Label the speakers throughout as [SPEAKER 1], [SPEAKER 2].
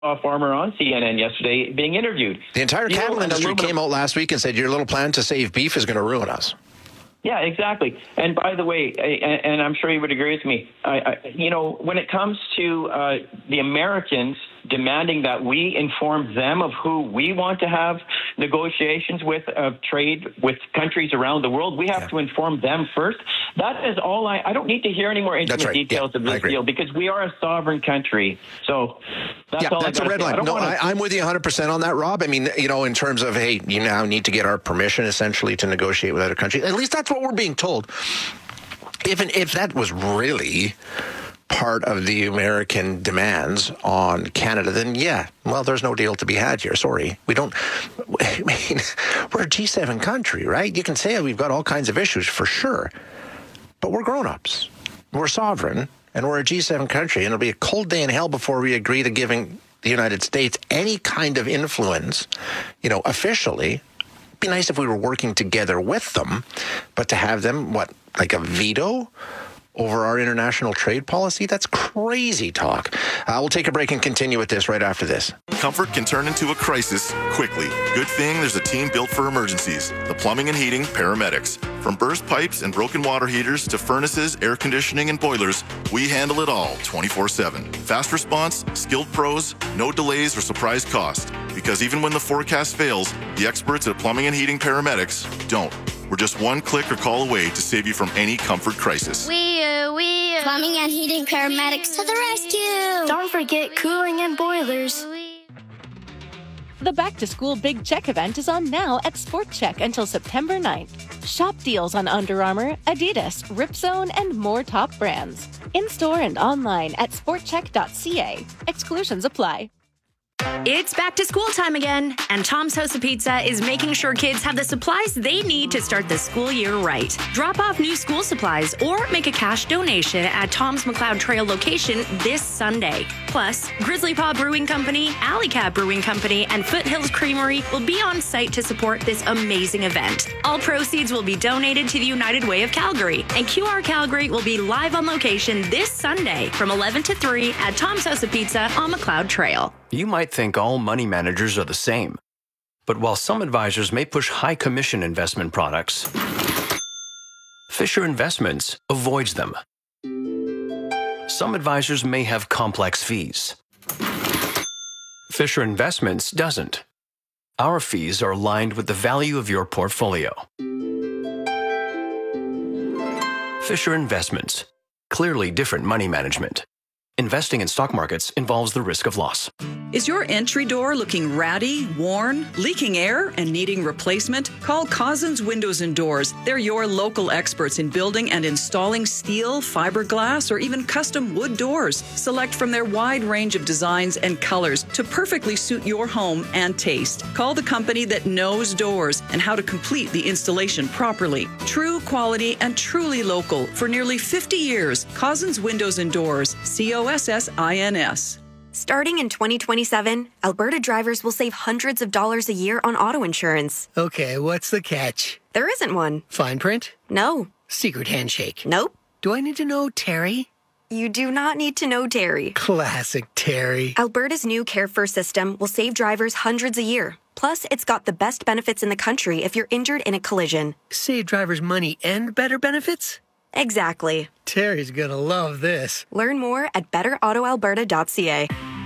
[SPEAKER 1] farmer on CNN yesterday being interviewed.
[SPEAKER 2] The entire cattle industry came out last week and said your little plan to save beef is going to ruin us.
[SPEAKER 1] Yeah, exactly. And by the way, and I'm sure you would agree with me, when it comes to the Americans demanding that we inform them of who we want to have negotiations with, trade with countries around the world, we have to inform them first. That is all I don't need to hear any more intimate details of this deal, because we are a sovereign country. So that's all
[SPEAKER 2] that's a red line. No, I'm with you 100% on that, Rob. I mean, in terms of, hey, you now need to get our permission essentially to negotiate with other countries. At least that's what we're being told. If that was really part of the American demands on Canada, then there's no deal to be had here. Sorry. We're a G7 country, right? You can say we've got all kinds of issues for sure, but we're grown-ups. We're sovereign, and we're a G7 country, and it'll be a cold day in hell before we agree to giving the United States any kind of influence, officially. It'd be nice if we were working together with them, but to have them, like a veto over our international trade policy? That's crazy talk. We'll take a break and continue with this right after this.
[SPEAKER 3] Comfort can turn into a crisis quickly. Good thing there's a team built for emergencies. The Plumbing and Heating Paramedics. From burst pipes and broken water heaters to furnaces, air conditioning, and boilers, we handle it all 24/7. Fast response, skilled pros, no delays or surprise cost. Because even when the forecast fails, the experts at Plumbing and Heating Paramedics don't. We're just one click or call away to save you from any comfort crisis.
[SPEAKER 4] Plumbing and Heating Paramedics to the rescue.
[SPEAKER 5] Don't forget cooling and boilers.
[SPEAKER 6] The Back to School Big Check event is on now at Sport Check until September 9th. Shop deals on Under Armour, Adidas, Ripzone, and more top brands. In-store and online at sportcheck.ca. Exclusions apply.
[SPEAKER 7] It's back to school time again, and Tom's House of Pizza is making sure kids have the supplies they need to start the school year right. Drop off new school supplies or make a cash donation at Tom's McLeod Trail location this Sunday. Plus, Grizzly Paw Brewing Company, Alley Cat Brewing Company, and Foothills Creamery will be on site to support this amazing event. All proceeds will be donated to the United Way of Calgary, and QR Calgary will be live on location this Sunday from 11 to 3 at Tom's House of Pizza on McLeod Trail.
[SPEAKER 8] You might think all money managers are the same. But while some advisors may push high commission investment products, Fisher Investments avoids them. Some advisors may have complex fees. Fisher Investments doesn't. Our fees are aligned with the value of your portfolio. Fisher Investments. Clearly different money management. Investing in stock markets involves the risk of loss.
[SPEAKER 9] Is your entry door looking ratty, worn, leaking air, and needing replacement? Call Cousins Windows and Doors. They're your local experts in building and installing steel, fiberglass, or even custom wood doors. Select from their wide range of designs and colors to perfectly suit your home and taste. Call the company that knows doors and how to complete the installation properly. True quality and truly local. For nearly 50 years, Cousins Windows and Doors. COSSINS.
[SPEAKER 10] Starting in 2027, Alberta drivers will save hundreds of dollars a year on auto insurance.
[SPEAKER 11] Okay, what's the catch?
[SPEAKER 10] There isn't one.
[SPEAKER 11] Fine print?
[SPEAKER 10] No.
[SPEAKER 11] Secret handshake?
[SPEAKER 10] Nope.
[SPEAKER 11] Do I need to know Terry?
[SPEAKER 10] You do not need to know Terry.
[SPEAKER 11] Classic Terry.
[SPEAKER 10] Alberta's new Care First system will save drivers hundreds a year. Plus, it's got the best benefits in the country if you're injured in a collision.
[SPEAKER 11] Save drivers money and better benefits?
[SPEAKER 10] Exactly.
[SPEAKER 11] Terry's gonna love this.
[SPEAKER 10] Learn more at betterautoalberta.ca.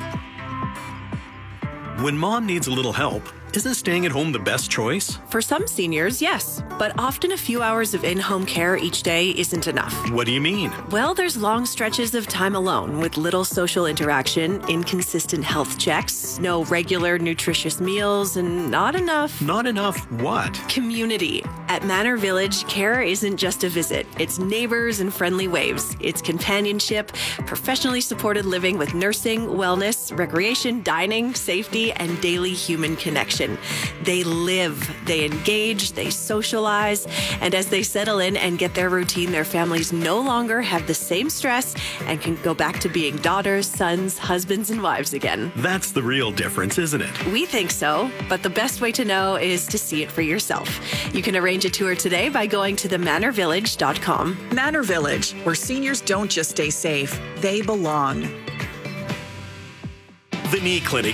[SPEAKER 12] When mom needs a little help, isn't staying at home the best choice?
[SPEAKER 13] For some seniors, yes. But often a few hours of in-home care each day isn't enough.
[SPEAKER 12] What do you mean?
[SPEAKER 13] Well, there's long stretches of time alone with little social interaction, inconsistent health checks, no regular nutritious meals, and not enough...
[SPEAKER 12] Not enough what?
[SPEAKER 13] Community. At Manor Village, care isn't just a visit. It's neighbors and friendly waves. It's companionship, professionally supported living with nursing, wellness, recreation, dining, safety, and daily human connection. They live, they engage, they socialize, and as they settle in and get their routine, their families no longer have the same stress and can go back to being daughters, sons, husbands, and wives again.
[SPEAKER 12] That's the real difference, isn't it?
[SPEAKER 13] We think so, but the best way to know is to see it for yourself. You can arrange a tour today by going to themanorvillage.com.
[SPEAKER 9] Manor Village, where seniors don't just stay safe, they belong.
[SPEAKER 12] The Knee Clinic